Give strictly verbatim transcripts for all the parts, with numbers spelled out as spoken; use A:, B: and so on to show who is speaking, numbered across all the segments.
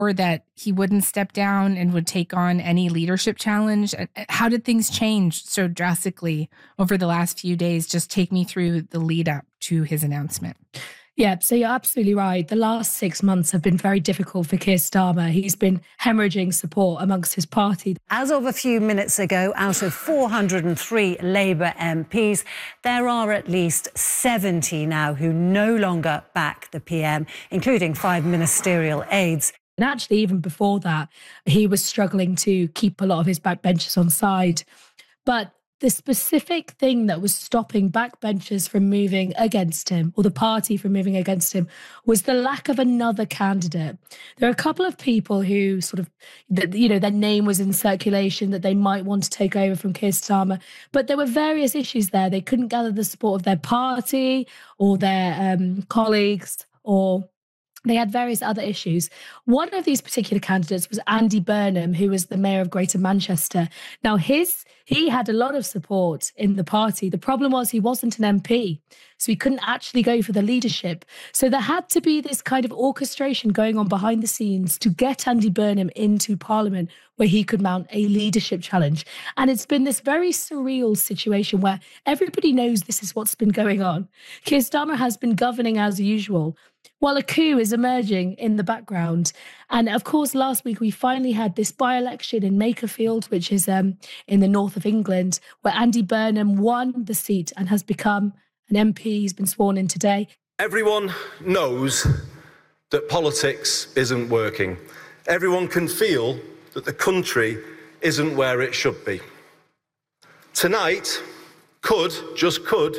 A: or that he wouldn't step down and would take on any leadership challenge? How did things change so drastically over the last few days? Just take me through the lead up to his announcement.
B: Yeah, so you're absolutely right. The last six months have been very difficult for Keir Starmer. He's been hemorrhaging support amongst his party.
C: As of a few minutes ago, out of four hundred three Labour M Ps, there are at least seventy now who no longer back the P M, including five ministerial aides.
B: And actually, even before that, he was struggling to keep a lot of his backbenchers on side. But the specific thing that was stopping backbenchers from moving against him, or the party from moving against him, was the lack of another candidate. There are a couple of people who sort of, you know, their name was in circulation that they might want to take over from Keir Starmer, but there were various issues there. They couldn't gather the support of their party or their um, colleagues, or they had various other issues. One of these particular candidates was Andy Burnham, who was the mayor of Greater Manchester. Now, his he had a lot of support in the party. The problem was he wasn't an M P, so he couldn't actually go for the leadership. So there had to be this kind of orchestration going on behind the scenes to get Andy Burnham into Parliament where he could mount a leadership challenge. And it's been this very surreal situation where everybody knows this is what's been going on. Keir Starmer has been governing as usual, while a coup is emerging in the background. And of course, last week we finally had this by-election in Makerfield, which is um, in the north of England, where Andy Burnham won the seat and has become an M P. He's been sworn in today.
D: Everyone knows that politics isn't working. Everyone can feel that the country isn't where it should be. Tonight could, just could,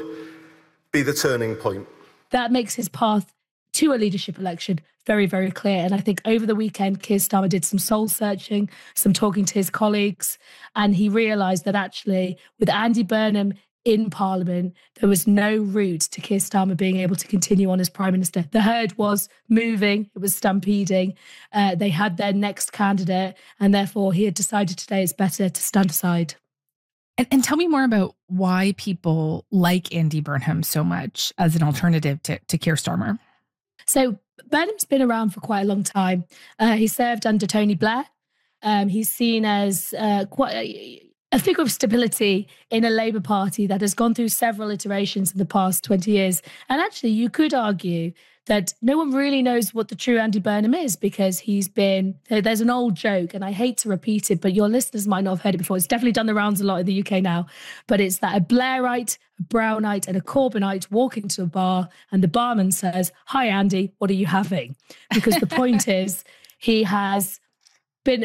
D: be the turning point.
B: That makes his path to a leadership election very, very clear. And I think over the weekend, Keir Starmer did some soul searching, some talking to his colleagues, and he realised that actually with Andy Burnham in Parliament, there was no route to Keir Starmer being able to continue on as Prime Minister. The herd was moving, it was stampeding. Uh, they had their next candidate, and therefore he had decided today it's better to stand aside.
A: And, and tell me more about why people like Andy Burnham so much as an alternative to, to Keir Starmer.
B: So Burnham's been around for quite a long time. Uh, he served under Tony Blair. Um, he's seen as uh, quite a, a figure of stability in a Labour Party that has gone through several iterations in the past twenty years. And actually, you could argue that no one really knows what the true Andy Burnham is, because he's been, there's an old joke, and I hate to repeat it, but your listeners might not have heard it before. It's definitely done the rounds a lot in the U K now, but it's that a Blairite, a Brownite and a Corbynite walk into a bar and the barman says, "Hi, Andy, what are you having?" Because the point is he has been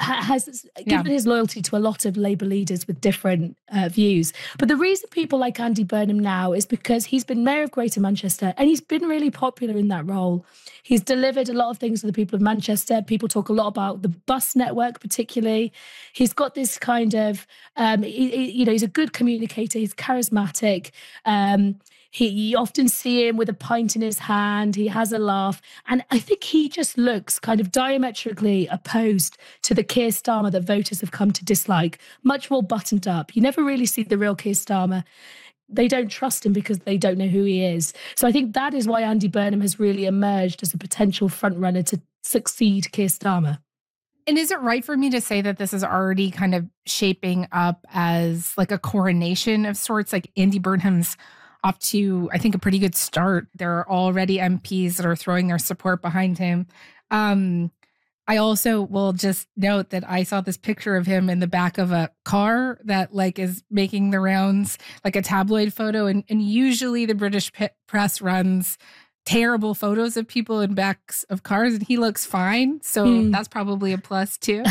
B: has given yeah. his loyalty to a lot of Labour leaders with different uh, views. But the reason people like Andy Burnham now is because he's been Mayor of Greater Manchester and he's been really popular in that role. He's delivered a lot of things for the people of Manchester. People talk a lot about the bus network particularly. He's got this kind of, um, he, he, you know, he's a good communicator. He's charismatic. Um, He, you often see him with a pint in his hand. He has a laugh. And I think he just looks kind of diametrically opposed to the Keir Starmer that voters have come to dislike. Much more buttoned up. You never really see the real Keir Starmer. They don't trust him because they don't know who he is. So I think that is why Andy Burnham has really emerged as a potential frontrunner to succeed Keir Starmer.
A: And is it right for me to say that this is already kind of shaping up as like a coronation of sorts? Like Andy Burnham's off to, I think, a pretty good start. There are already M Ps that are throwing their support behind him. Um, I also will just note that I saw this picture of him in the back of a car that like is making the rounds, like a tabloid photo. And, and usually the British p- press runs terrible photos of people in backs of cars, and he looks fine. So mm. that's probably a plus too.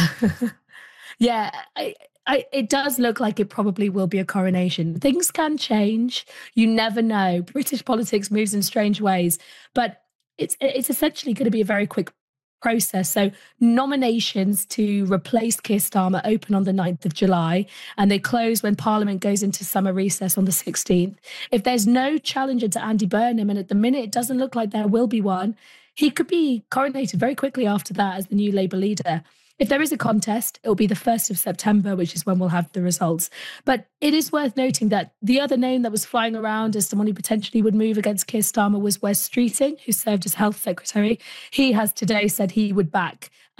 B: yeah, I... I, it does look like it probably will be a coronation. Things can change. You never know. British politics moves in strange ways, but it's it's essentially going to be a very quick process. So nominations to replace Keir Starmer open on the ninth of July, and they close when Parliament goes into summer recess on the sixteenth. If there's no challenger to Andy Burnham, and at the minute it doesn't look like there will be one, he could be coronated very quickly after that as the new Labour leader. If there is a contest, it will be the first of September, which is when we'll have the results. But it is worth noting that the other name that was flying around as someone who potentially would move against Keir Starmer was Wes Streeting, who served as Health Secretary. He has today said he would back